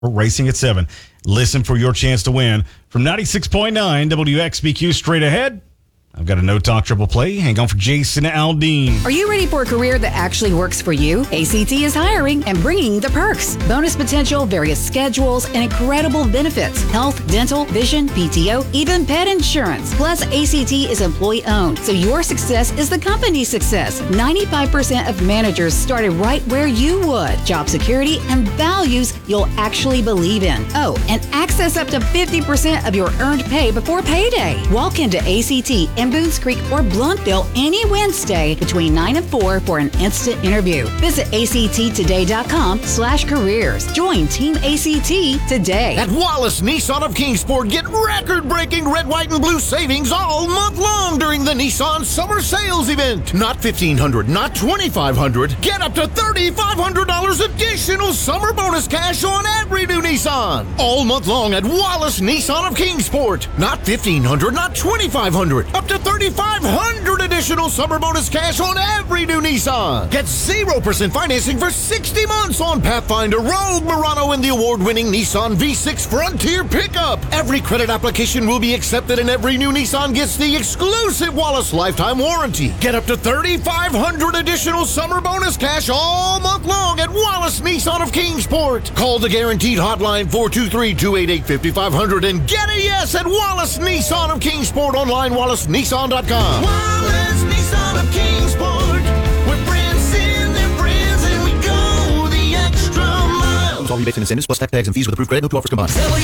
We're racing at 7. Listen for your chance to win. From 96.9 WXBQ straight ahead, I've got a no-talk triple play. Hang on for Jason Aldean. Are you ready for a career that actually works for you? ACT is hiring and bringing the perks. Bonus potential, various schedules, and incredible benefits. Health, dental, vision, PTO, even pet insurance. Plus, ACT is employee-owned, so your success is the company's success. 95% of managers started right where you would. Job security and values you'll actually believe in. Oh, and access up to 50% of your earned pay before payday. Walk into ACT in Boones Creek or Bluntville any Wednesday between 9 and 4 for an instant interview. Visit acttoday.com/careers. Join Team ACT today. At Wallace Nissan of Kingsport, get record-breaking red, white, and blue savings all month long during the Nissan Summer Sales Event. Not $1,500, not $2,500. Get up to $3,500 additional summer bonus cash on every new Nissan. All month long at Wallace Nissan of Kingsport. Not $1,500, not $2,500. Up to $3,500 additional summer bonus cash on every new Nissan. Get 0% financing for 60 months on Pathfinder, Rogue, Murano, and the award-winning Nissan V6 Frontier pickup. Every credit application will be accepted and every new Nissan gets the exclusive Wallace lifetime warranty. Get up to $3,500 additional summer bonus cash all month long at Wallace Nissan of Kingsport. Call the guaranteed hotline 423-288-5500 and get a yes at Wallace Nissan of Kingsport. Online, WallaceNissan.com. Wallace Nissan of Kingsport. We're friends in their friends and we go the extra mile. All rebates and incentives plus tax, tags, and fees with approved credit. No offers combined.